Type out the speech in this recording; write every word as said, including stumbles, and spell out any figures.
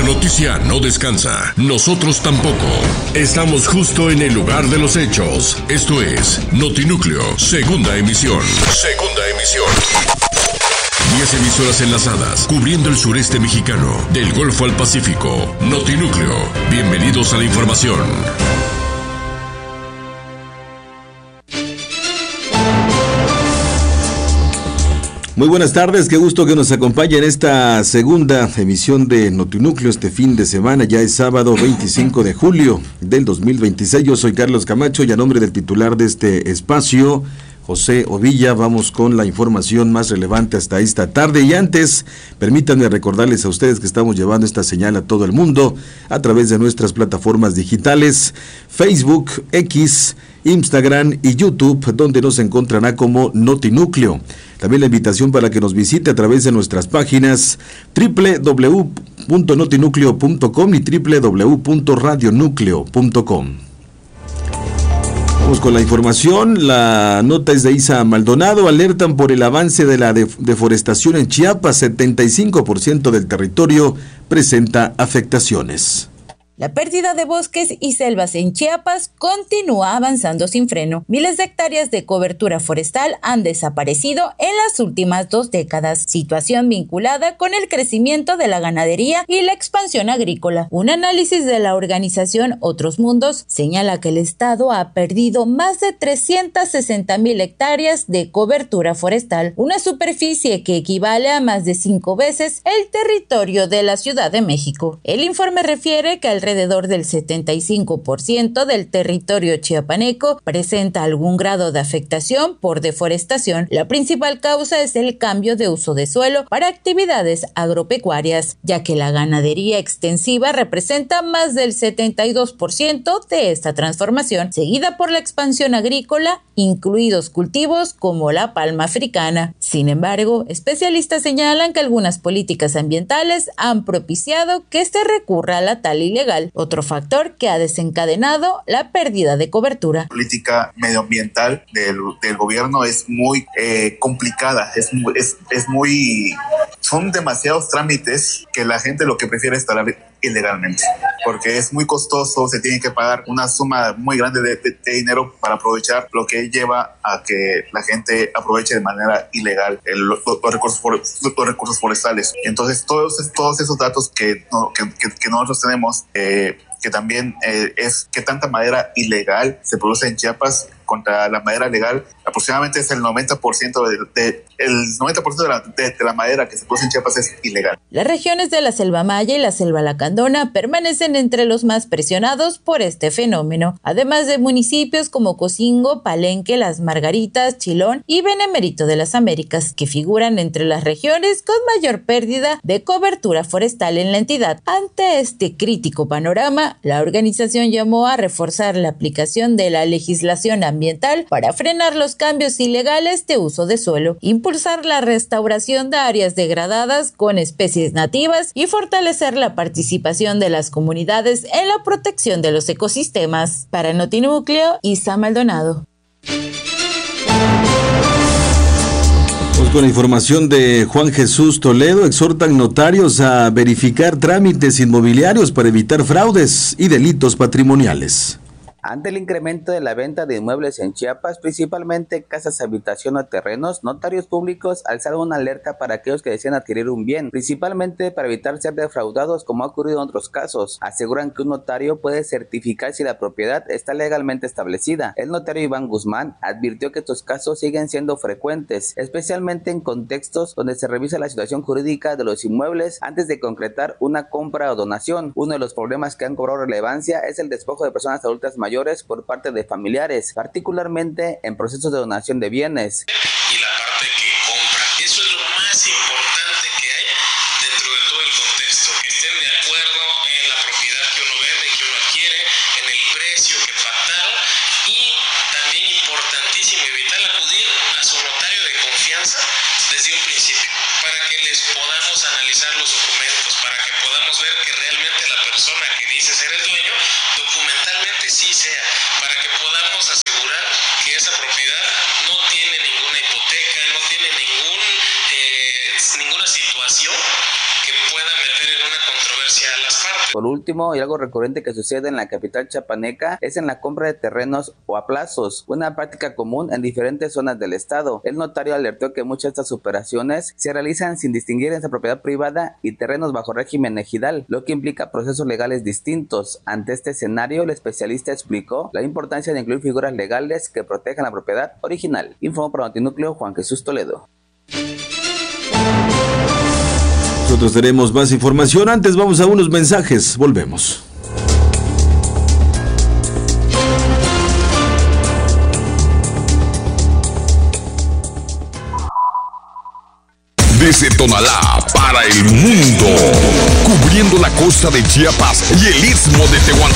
noticia no descansa, nosotros tampoco. Estamos justo en el lugar de los hechos. Esto es Notinúcleo, segunda emisión. Segunda emisión. Diez emisoras enlazadas, cubriendo el sureste mexicano, del Golfo al Pacífico. Notinúcleo, bienvenidos a la información. Muy buenas tardes, qué gusto que nos acompañe en esta segunda emisión de Notinúcleo este fin de semana. Ya es sábado veinticinco de julio del dos mil veintiséis. Yo soy Carlos Camacho y a nombre del titular de este espacio, José Ovilla, vamos con la información más relevante hasta esta tarde. Y antes, permítanme recordarles a ustedes que estamos llevando esta señal a todo el mundo a través de nuestras plataformas digitales, Facebook, X, Instagram y YouTube, donde nos encontrará como Notinúcleo. También la invitación para que nos visite a través de nuestras páginas doble u doble u doble u punto notinúcleo punto com y doble u doble u doble u punto radionúcleo punto com. Vamos con la información. La nota es de Isa Maldonado. Alertan por el avance de la def- deforestación en Chiapas. setenta y cinco por ciento del territorio presenta afectaciones. La pérdida de bosques y selvas en Chiapas continúa avanzando sin freno. Miles de hectáreas de cobertura forestal han desaparecido en las últimas dos décadas, situación vinculada con el crecimiento de la ganadería y la expansión agrícola. Un análisis de la organización Otros Mundos señala que el estado ha perdido más de trescientas sesenta mil hectáreas de cobertura forestal, una superficie que equivale a más de cinco veces el territorio de la Ciudad de México. El informe refiere que al alrededor del setenta y cinco por ciento del territorio chiapaneco presenta algún grado de afectación por deforestación. La principal causa es el cambio de uso de suelo para actividades agropecuarias, ya que la ganadería extensiva representa más del setenta y dos por ciento de esta transformación, seguida por la expansión agrícola, incluidos cultivos como la palma africana. Sin embargo, especialistas señalan que algunas políticas ambientales han propiciado que se recurra a la tala ilegal, otro factor que ha desencadenado la pérdida de cobertura. La política medioambiental del, del gobierno es muy eh, complicada, es, es, es muy... son demasiados trámites que la gente lo que prefiere es talar ilegalmente, porque es muy costoso, se tiene que pagar una suma muy grande de, de, de dinero para aprovechar, lo que lleva a que la gente aproveche de manera ilegal el, los, los, recursos for, los recursos forestales. Entonces todos, todos esos datos que, no, que, que, que nosotros tenemos, eh, que también eh, es que tanta madera ilegal se produce en Chiapas contra la madera legal, aproximadamente es el noventa por ciento de, de, el noventa por ciento de la, de, de la madera que se produce en Chiapas es ilegal. Las regiones de la Selva Maya y la Selva Lacandona permanecen entre los más presionados por este fenómeno, además de municipios como Cocingo, Palenque, Las Margaritas, Chilón y Benemérito de las Américas, que figuran entre las regiones con mayor pérdida de cobertura forestal en la entidad. Ante este crítico panorama, la organización llamó a reforzar la aplicación de la legislación ambiental ambiental para frenar los cambios ilegales de uso de suelo, impulsar la restauración de áreas degradadas con especies nativas y fortalecer la participación de las comunidades en la protección de los ecosistemas. Para Notinúcleo, Isa Maldonado. Pues con la información de Juan Jesús Toledo, exhortan notarios a verificar trámites inmobiliarios para evitar fraudes y delitos patrimoniales. Ante el incremento de la venta de inmuebles en Chiapas, principalmente casas, habitación o terrenos, notarios públicos alzaron una alerta para aquellos que desean adquirir un bien, principalmente para evitar ser defraudados como ha ocurrido en otros casos. Aseguran que un notario puede certificar si la propiedad está legalmente establecida. El notario Iván Guzmán advirtió que estos casos siguen siendo frecuentes, especialmente en contextos donde se revisa la situación jurídica de los inmuebles antes de concretar una compra o donación. Uno de los problemas que han cobrado relevancia es el despojo de personas adultas mayores por parte de familiares, particularmente en procesos de donación de bienes. Y la parte que compra, eso es lo más importante que hay dentro de todo el contexto, que estén de acuerdo en la propiedad que uno vende, que uno adquiere, en el precio que pactaron, y también importantísimo evitar acudir a su notario de confianza desde un principio, para que les podamos analizar los documentos, para que podamos ver que realmente la persona que dice ser el dueño documentalmente sí sea, para que podamos asegurar que esa propiedad no tiene ninguna hipoteca, no tiene ningún eh, ninguna situación que pueda meter generen una controversia a las partes. Por último, y algo recurrente que sucede en la capital chiapaneca es en la compra de terrenos o a plazos, una práctica común en diferentes zonas del estado. El notario alertó que muchas de estas operaciones se realizan sin distinguir entre propiedad privada y terrenos bajo régimen ejidal, lo que implica procesos legales distintos. Ante este escenario, el especialista explicó la importancia de incluir figuras legales que protejan la propiedad original. Informó para Notinúcleo Juan Jesús Toledo. Nosotros tenemos más información. Antes vamos a unos mensajes. Volvemos. Desde Tonalá para el mundo, cubriendo la costa de Chiapas y el istmo de Tehuantepec.